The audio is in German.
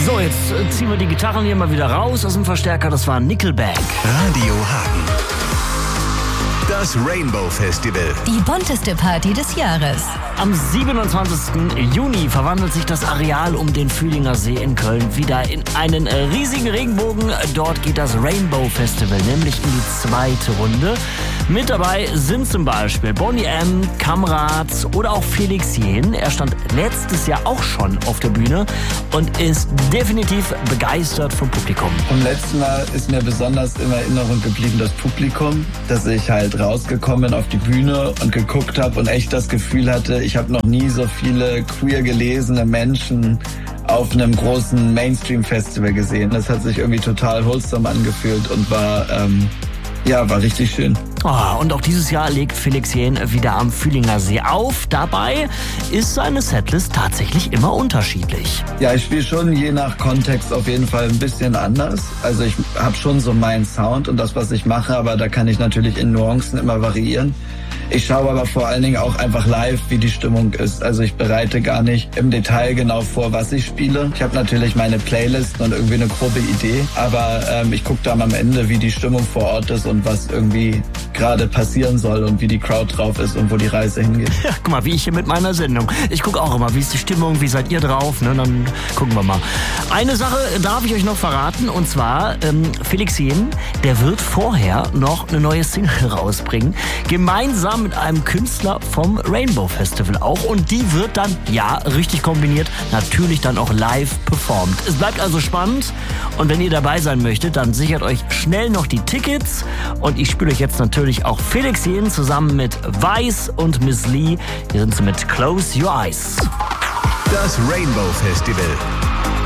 So, jetzt ziehen wir die Gitarren hier mal wieder raus aus dem Verstärker. Das war Nickelback. Radio Hagen. Das Rainbow Festival. Die bunteste Party des Jahres. Am 27. Juni verwandelt sich das Areal um den Fühlinger See in Köln wieder in einen riesigen Regenbogen. Dort geht das Rainbow Festival nämlich in die zweite Runde. Mit dabei sind zum Beispiel Boney M., Kamrads oder auch Felix Jähn. Er stand letztes Jahr auch schon auf der Bühne und ist definitiv begeistert vom Publikum. Vom letzten Mal ist mir besonders in Erinnerung geblieben das Publikum, dass ich halt rausgekommen bin auf die Bühne und geguckt habe und echt das Gefühl hatte, ich habe noch nie so viele queer gelesene Menschen auf einem großen Mainstream-Festival gesehen. Das hat sich irgendwie total wholesome angefühlt und war richtig schön. Oh, und auch dieses Jahr legt Felix Jähn wieder am Fühlinger See auf. Dabei ist seine Setlist tatsächlich immer unterschiedlich. Ja, ich spiele schon je nach Kontext auf jeden Fall ein bisschen anders. Also ich habe schon so meinen Sound und das, was ich mache, aber da kann ich natürlich in Nuancen immer variieren. Ich schaue aber vor allen Dingen auch einfach live, wie die Stimmung ist. Also ich bereite gar nicht im Detail genau vor, was ich spiele. Ich habe natürlich meine Playlisten und irgendwie eine grobe Idee, aber ich gucke dann am Ende, wie die Stimmung vor Ort ist und was irgendwie gerade passieren soll und wie die Crowd drauf ist und wo die Reise hingeht. Ja, guck mal, wie ich hier mit meiner Sendung. Ich gucke auch immer, wie ist die Stimmung, wie seid ihr drauf, ne? Dann gucken wir mal. Eine Sache darf ich euch noch verraten, und zwar Felix Jähn, der wird vorher noch eine neue Single rausbringen, gemeinsam mit einem Künstler vom Rainbow Festival auch, und die wird dann, ja, richtig kombiniert, natürlich dann auch live performt. Es bleibt also spannend, und wenn ihr dabei sein möchtet, dann sichert euch schnell noch die Tickets, und ich spiele euch jetzt natürlich auch Felix Jähn zusammen mit Weiß und Miss Lee. Hier sind sie mit Close Your Eyes. Das Rainbow Festival.